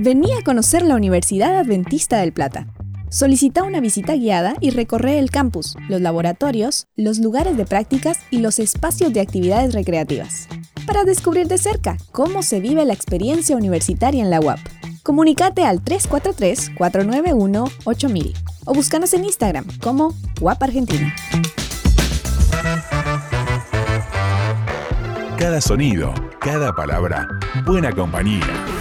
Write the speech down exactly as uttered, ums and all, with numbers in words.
Vení a conocer la Universidad Adventista del Plata. Solicita una visita guiada y recorre el campus, los laboratorios, los lugares de prácticas y los espacios de actividades recreativas, para descubrir de cerca cómo se vive la experiencia universitaria en la U A P. Comunícate al tres cuatro tres, cuatro nueve uno, ocho mil o búscanos en Instagram como U A P Argentina. Cada sonido, cada palabra, buena compañía.